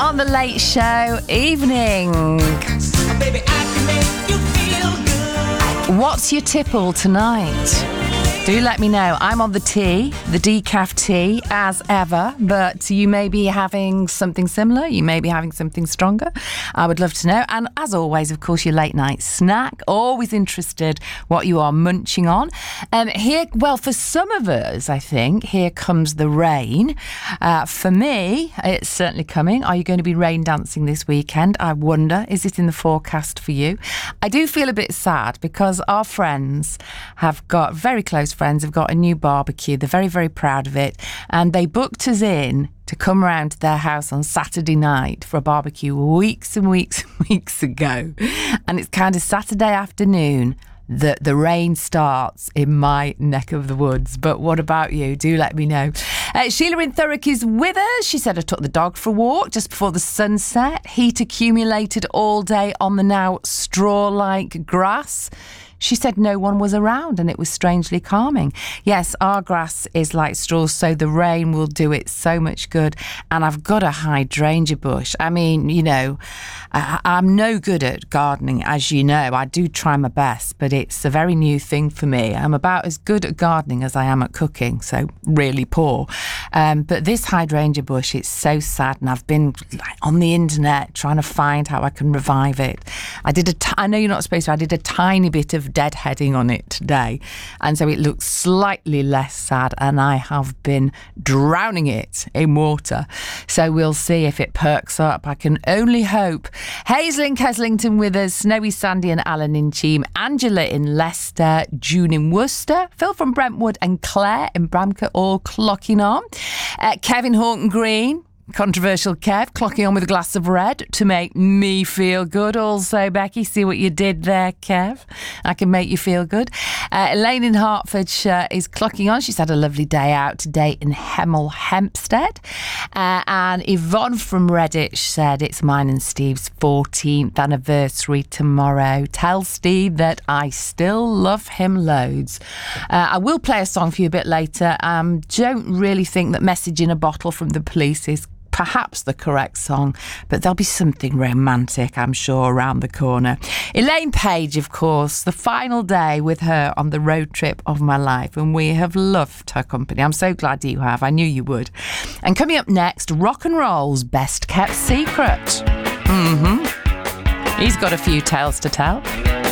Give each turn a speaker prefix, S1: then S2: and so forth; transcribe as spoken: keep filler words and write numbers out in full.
S1: on the Late Show Evening.
S2: Baby, I can make you feel good.
S1: What's your tipple tonight? Do let me know. I'm on the tea, the decaf tea, as ever, but you may be having something similar. You may be having something stronger. I would love to know. And as always, of course, your late night snack. Always interested what you are munching on. Um, here, well, for some of us, I think, here comes the rain. Uh, for me, it's certainly coming. Are you going to be rain dancing this weekend? I wonder, is it in the forecast for you? I do feel a bit sad because our friends have got very close friends have got a new barbecue. They're very, very proud of it. And they booked us in to come round to their house on Saturday night for a barbecue weeks and weeks and weeks ago. And it's kind of Saturday afternoon that the rain starts in my neck of the woods. But what about you? Do let me know. Uh, Sheila in Thurrock is with us. She said I took the dog for a walk just before the sunset. Heat accumulated all day on the now straw-like grass. She said no one was around and it was strangely calming. Yes, our grass is like straw, so the rain will do it so much good. And I've got a hydrangea bush. I mean, you know, I, I'm no good at gardening, as you know. I do try my best, but it's a very new thing for me. I'm about as good at gardening as I am at cooking, so really poor. Um, but this hydrangea bush, it's so sad, and I've been like, on the internet trying to find how I can revive it. I did a t- I know you're not supposed to, I did a tiny bit of deadheading on it today, and so it looks slightly less sad, and I have been drowning it in water, so we'll see if it perks up. I can only hope. Hazel in Keslington with us, Snowy, Sandy and Alan in Cheam, Angela in Leicester, June in Worcester, Phil from Brentwood and Claire in Bramcote all clocking on. uh, Kevin Horton Green, controversial Kev, clocking on with a glass of red to make me feel good. Also, Becky, see what you did there, Kev? I can make you feel good. Uh, Elaine in Hertfordshire is clocking on. She's had a lovely day out today in Hemel Hempstead. Uh, and Yvonne from Redditch said it's mine and Steve's fourteenth anniversary tomorrow. Tell Steve that I still love him loads. Uh, I will play a song for you a bit later. Um, don't really think that Message in a Bottle from the Police is perhaps the correct song, but there'll be something romantic, I'm sure, around the corner. Elaine Page, of course, the final day with her on the road trip of my life, and we have loved her company. I'm so glad you have. I knew you would. And coming up next, rock and roll's best kept secret. Mm-hmm. He's got a few tales to tell.